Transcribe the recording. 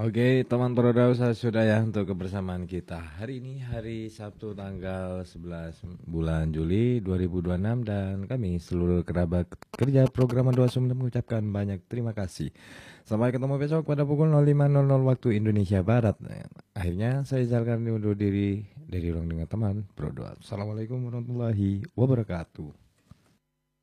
Oke, teman Prodausa sudah ya untuk kebersamaan kita. Hari ini hari Sabtu tanggal 11 bulan Juli 2026 dan kami seluruh kerabat kerja program Doa Sumber mengucapkan banyak terima kasih. Sampai ketemu besok pada pukul 05.00 waktu Indonesia Barat. Akhirnya saya Zalkan undur diri dari ruang dengan teman Prodoa. Assalamualaikum warahmatullahi wabarakatuh.